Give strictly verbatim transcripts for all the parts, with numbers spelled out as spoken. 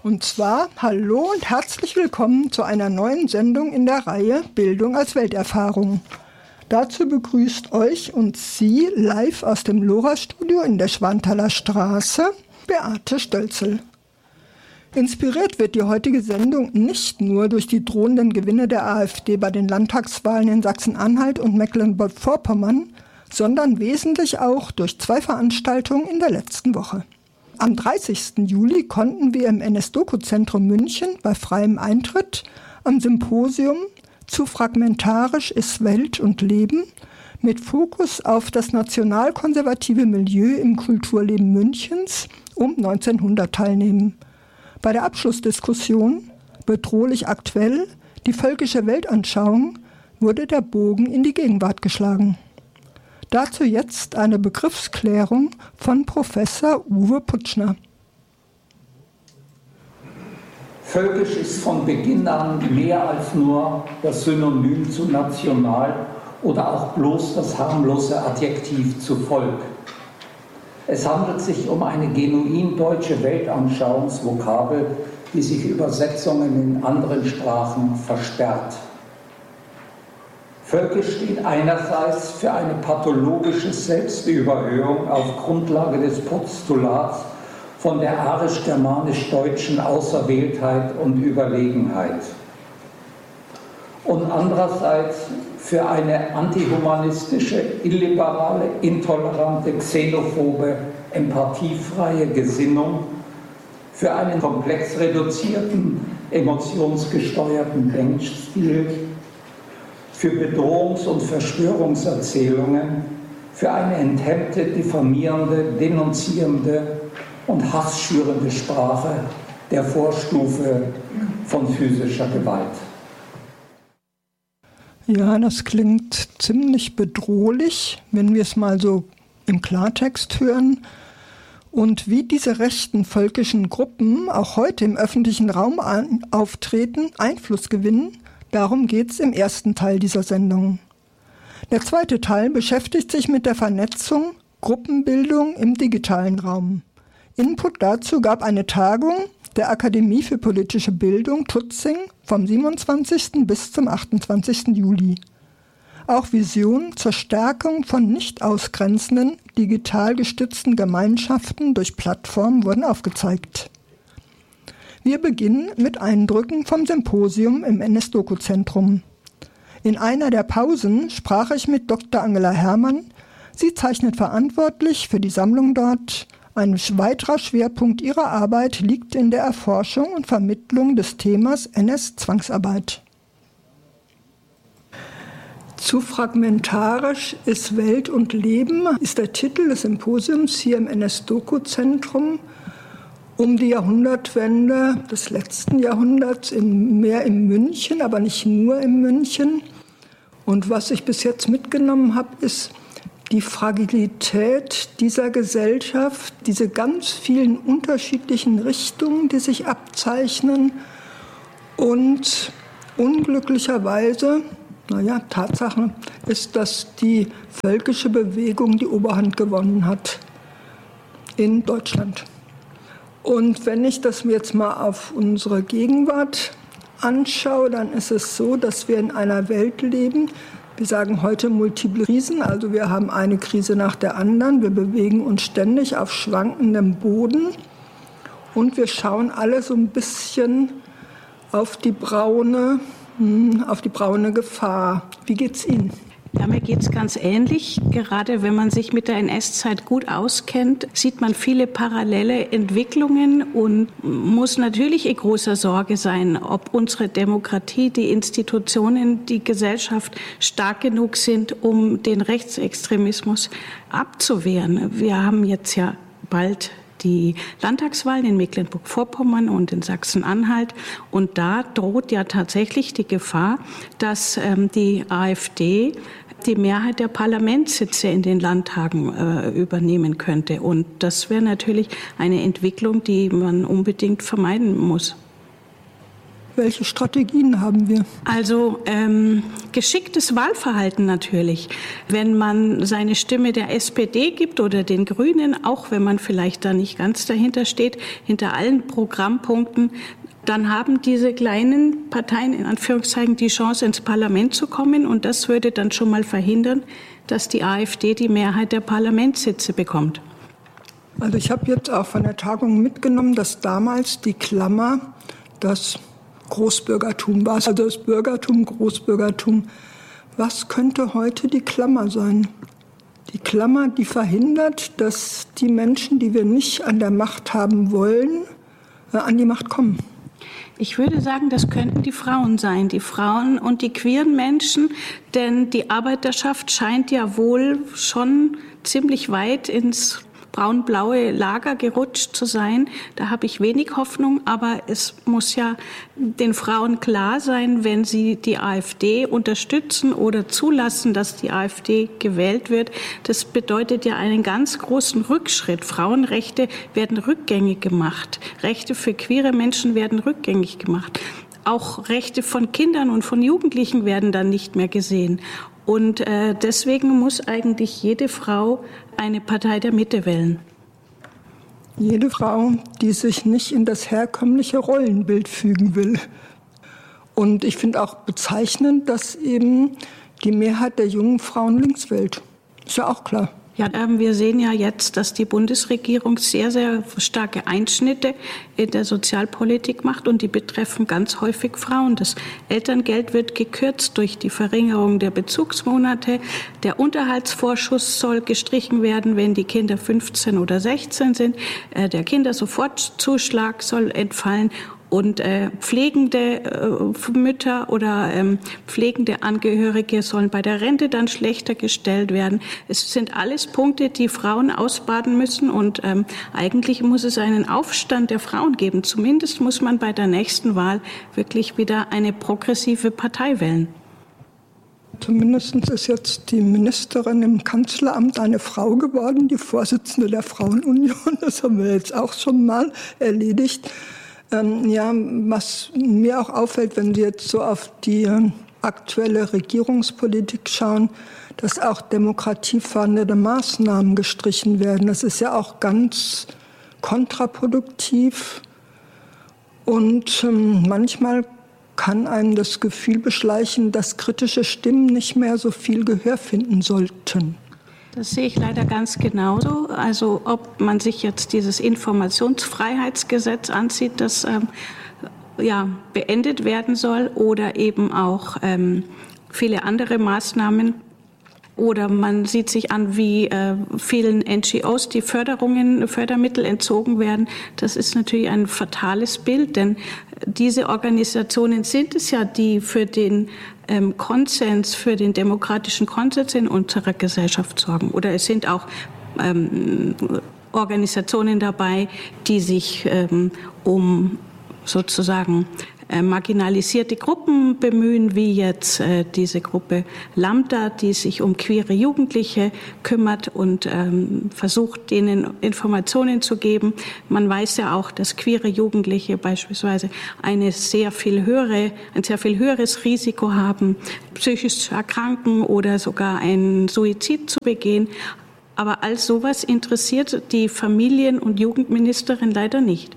Und zwar hallo und herzlich willkommen zu einer neuen Sendung in der Reihe Bildung als Welterfahrung. Dazu begrüßt euch und Sie live aus dem LoRa-Studio in der Schwanthaler Straße Beate Stölzel. Inspiriert wird die heutige Sendung nicht nur durch die drohenden Gewinne der AfD bei den Landtagswahlen in Sachsen-Anhalt und Mecklenburg-Vorpommern, sondern wesentlich auch durch zwei Veranstaltungen in der letzten Woche. Am dreißigsten Juli konnten wir im N S-Doku-Zentrum München bei freiem Eintritt am Symposium zu Fragmentarisch ist Welt und Leben mit Fokus auf das nationalkonservative Milieu im Kulturleben Münchens um neunzehnhundert teilnehmen. Bei der Abschlussdiskussion Bedrohlich aktuell, die völkische Weltanschauung, wurde der Bogen in die Gegenwart geschlagen. Dazu jetzt eine Begriffsklärung von Professor Uwe Putschner. Völkisch ist von Beginn an mehr als nur das Synonym zu national oder auch bloß das harmlose Adjektiv zu Volk. Es handelt sich um eine genuin deutsche Weltanschauungsvokabel, die sich Übersetzungen in anderen Sprachen versperrt. Völkisch steht einerseits für eine pathologische Selbstüberhöhung auf Grundlage des Postulats von der arisch-germanisch-deutschen Auserwähltheit und Überlegenheit. Und andererseits für eine antihumanistische, illiberale, intolerante, xenophobe, empathiefreie Gesinnung, für einen komplex reduzierten, emotionsgesteuerten Denkstil, für Bedrohungs- und Verschwörungserzählungen, für eine enthemmte, diffamierende, denunzierende und hassschürende Sprache der Vorstufe von physischer Gewalt. Ja, das klingt ziemlich bedrohlich, wenn wir es mal so im Klartext hören. Und wie diese rechten völkischen Gruppen auch heute im öffentlichen Raum auftreten, Einfluss gewinnen, darum geht es im ersten Teil dieser Sendung. Der zweite Teil beschäftigt sich mit der Vernetzung, Gruppenbildung im digitalen Raum. Input dazu gab eine Tagung der Akademie für politische Bildung Tutzing vom siebenundzwanzigsten bis zum achtundzwanzigsten Juli. Auch Visionen zur Stärkung von nicht ausgrenzenden, digital gestützten Gemeinschaften durch Plattformen wurden aufgezeigt. Wir beginnen mit Eindrücken vom Symposium im N S-Doku-Zentrum. In einer der Pausen sprach ich mit Doktor Angela Herrmann. Sie zeichnet verantwortlich für die Sammlung dort. Ein weiterer Schwerpunkt ihrer Arbeit liegt in der Erforschung und Vermittlung des Themas N S-Zwangsarbeit. Zu fragmentarisch ist Welt und Leben ist der Titel des Symposiums hier im N S-Doku-Zentrum um die Jahrhundertwende des letzten Jahrhunderts, in, mehr in München, aber nicht nur in München. Und was ich bis jetzt mitgenommen habe, ist die Fragilität dieser Gesellschaft, diese ganz vielen unterschiedlichen Richtungen, die sich abzeichnen und unglücklicherweise, naja, Tatsache ist, dass die völkische Bewegung die Oberhand gewonnen hat in Deutschland. Und wenn ich das mir jetzt mal auf unsere Gegenwart anschaue, dann ist es so, dass wir in einer Welt leben. Wir sagen heute multiple Krisen, also wir haben eine Krise nach der anderen. Wir bewegen uns ständig auf schwankendem Boden und wir schauen alle so ein bisschen auf die braune, auf die braune Gefahr. Wie geht's Ihnen? Ja, mir geht es ganz ähnlich. Gerade wenn man sich mit der N S-Zeit gut auskennt, sieht man viele parallele Entwicklungen und muss natürlich in großer Sorge sein, ob unsere Demokratie, die Institutionen, die Gesellschaft stark genug sind, um den Rechtsextremismus abzuwehren. Wir haben jetzt ja bald die Landtagswahlen in Mecklenburg-Vorpommern und in Sachsen-Anhalt. Und da droht ja tatsächlich die Gefahr, dass ähm, die AfD die Mehrheit der Parlamentssitze in den Landtagen äh, übernehmen könnte. Und das wäre natürlich eine Entwicklung, die man unbedingt vermeiden muss. Welche Strategien haben wir? Also ähm, geschicktes Wahlverhalten natürlich. Wenn man seine Stimme der S P D gibt oder den Grünen, auch wenn man vielleicht da nicht ganz dahinter steht, hinter allen Programmpunkten, dann haben diese kleinen Parteien in Anführungszeichen die Chance, ins Parlament zu kommen. Und das würde dann schon mal verhindern, dass die AfD die Mehrheit der Parlamentssitze bekommt. Also ich habe jetzt auch von der Tagung mitgenommen, dass damals die Klammer das Großbürgertum war. Also das Bürgertum, Großbürgertum. Was könnte heute die Klammer sein? Die Klammer, die verhindert, dass die Menschen, die wir nicht an der Macht haben wollen, an die Macht kommen. Ich würde sagen, das könnten die Frauen sein, die Frauen und die queeren Menschen, denn die Arbeiterschaft scheint ja wohl schon ziemlich weit ins braun-blaue Lager gerutscht zu sein. Da habe ich wenig Hoffnung, aber es muss ja den Frauen klar sein, wenn sie die AfD unterstützen oder zulassen, dass die AfD gewählt wird. Das bedeutet ja einen ganz großen Rückschritt. Frauenrechte werden rückgängig gemacht. Rechte für queere Menschen werden rückgängig gemacht. Auch Rechte von Kindern und von Jugendlichen werden dann nicht mehr gesehen. Und äh, deswegen muss eigentlich jede Frau eine Partei der Mitte wählen. Jede Frau, die sich nicht in das herkömmliche Rollenbild fügen will. Und ich finde auch bezeichnend, dass eben die Mehrheit der jungen Frauen links wählt. Ist ja auch klar. Ja, wir sehen ja jetzt, dass die Bundesregierung sehr, sehr starke Einschnitte in der Sozialpolitik macht und die betreffen ganz häufig Frauen. Das Elterngeld wird gekürzt durch die Verringerung der Bezugsmonate. Der Unterhaltsvorschuss soll gestrichen werden, wenn die Kinder fünfzehn oder sechzehn sind. Der Kindersofortzuschlag soll entfallen. Und äh, pflegende äh, Mütter oder ähm, pflegende Angehörige sollen bei der Rente dann schlechter gestellt werden. Es sind alles Punkte, die Frauen ausbaden müssen. Und ähm, eigentlich muss es einen Aufstand der Frauen geben. Zumindest muss man bei der nächsten Wahl wirklich wieder eine progressive Partei wählen. Zumindest ist jetzt die Ministerin im Kanzleramt eine Frau geworden, die Vorsitzende der Frauenunion. Das haben wir jetzt auch schon mal erledigt. Ja, was mir auch auffällt, wenn Sie jetzt so auf die aktuelle Regierungspolitik schauen, dass auch demokratiefördernde Maßnahmen gestrichen werden. Das ist ja auch ganz kontraproduktiv und ähm, manchmal kann einem das Gefühl beschleichen, dass kritische Stimmen nicht mehr so viel Gehör finden sollten. Das sehe ich leider ganz genauso. Also ob man sich jetzt dieses Informationsfreiheitsgesetz ansieht, das ähm, ja, beendet werden soll, oder eben auch ähm, viele andere Maßnahmen. Oder man sieht sich an, wie äh, vielen N G Os die Förderungen, Fördermittel entzogen werden. Das ist natürlich ein fatales Bild, denn diese Organisationen sind es ja, die für den ähm, Konsens, für den demokratischen Konsens in unserer Gesellschaft sorgen. Oder es sind auch ähm, Organisationen dabei, die sich ähm, um sozusagen marginalisierte Gruppen bemühen, wie jetzt äh, diese Gruppe Lambda, die sich um queere Jugendliche kümmert und ähm, versucht, denen Informationen zu geben. Man weiß ja auch, dass queere Jugendliche beispielsweise eine sehr viel höhere, ein sehr viel höheres Risiko haben, psychisch zu erkranken oder sogar einen Suizid zu begehen. Aber all sowas interessiert die Familien- und Jugendministerin leider nicht.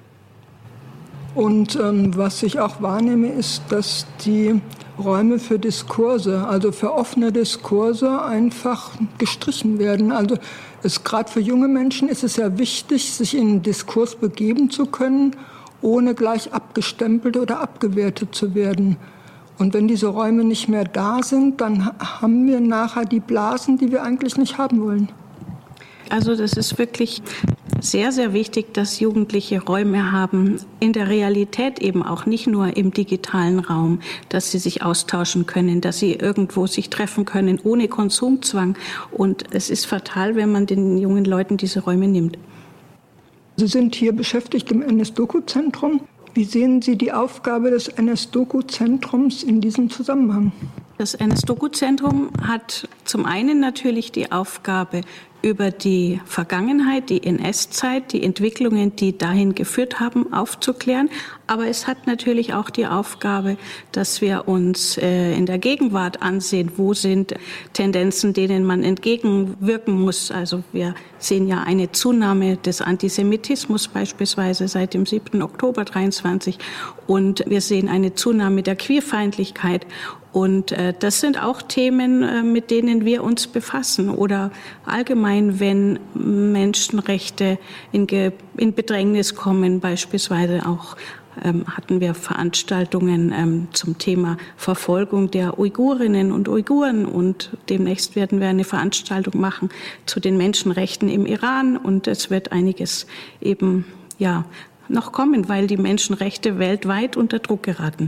Und ähm, was ich auch wahrnehme, ist, dass die Räume für Diskurse, also für offene Diskurse, einfach gestrichen werden. Also gerade für junge Menschen ist es ja wichtig, sich in einen Diskurs begeben zu können, ohne gleich abgestempelt oder abgewertet zu werden. Und wenn diese Räume nicht mehr da sind, dann haben wir nachher die Blasen, die wir eigentlich nicht haben wollen. Also das ist wirklich sehr, sehr wichtig, dass Jugendliche Räume haben, in der Realität eben auch, nicht nur im digitalen Raum, dass sie sich austauschen können, dass sie irgendwo sich treffen können, ohne Konsumzwang. Und es ist fatal, wenn man den jungen Leuten diese Räume nimmt. Sie sind hier beschäftigt im N S-Doku-Zentrum. Wie sehen Sie die Aufgabe des N S-Doku-Zentrums in diesem Zusammenhang? Das N S-Doku-Zentrum hat zum einen natürlich die Aufgabe, über die Vergangenheit, die N S-Zeit, die Entwicklungen, die dahin geführt haben, aufzuklären. Aber es hat natürlich auch die Aufgabe, dass wir uns äh, in der Gegenwart ansehen, wo sind Tendenzen, denen man entgegenwirken muss. Also wir sehen ja eine Zunahme des Antisemitismus beispielsweise seit dem siebten Oktober dreiundzwanzig und wir sehen eine Zunahme der Queerfeindlichkeit. Und äh, das sind auch Themen, äh, mit denen wir uns befassen. Oder allgemein, wenn Menschenrechte in, Ge- in Bedrängnis kommen, beispielsweise auch ähm, hatten wir Veranstaltungen ähm, zum Thema Verfolgung der Uigurinnen und Uiguren. Und demnächst werden wir eine Veranstaltung machen zu den Menschenrechten im Iran. Und es wird einiges eben ja noch kommen, weil die Menschenrechte weltweit unter Druck geraten.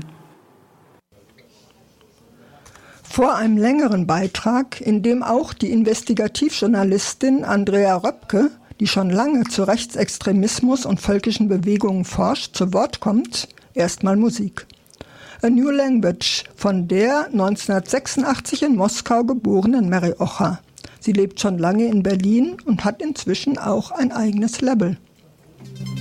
Vor einem längeren Beitrag, in dem auch die Investigativjournalistin Andrea Röpke, die schon lange zu Rechtsextremismus und völkischen Bewegungen forscht, zu Wort kommt, erstmal Musik. A New Language von der neunzehnhundertsechsundachtzig in Moskau geborenen Mary Ocher. Sie lebt schon lange in Berlin und hat inzwischen auch ein eigenes Label.